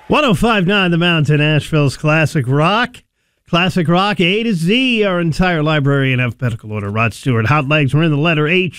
105.9 The Mountain, Asheville's Classic Rock. Classic Rock, A to Z, our entire library in alphabetical order. Rod Stewart, Hot Legs, we're in the letter H.